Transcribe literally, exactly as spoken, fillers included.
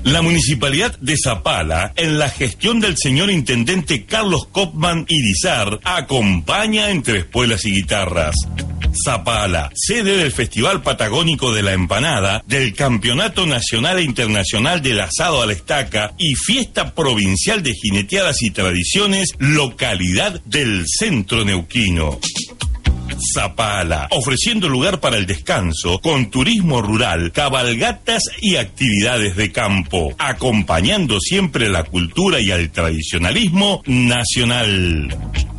La Municipalidad de Zapala, en la gestión del señor Intendente Carlos Kopman Irizar, acompaña entre espuelas y guitarras. Zapala, sede del Festival Patagónico de la Empanada, del Campeonato Nacional e Internacional del Asado a la Estaca y Fiesta Provincial de Jineteadas y Tradiciones, localidad del Centro Neuquino. Zapala, ofreciendo lugar para el descanso, con turismo rural, cabalgatas y actividades de campo, acompañando siempre la cultura y al tradicionalismo nacional.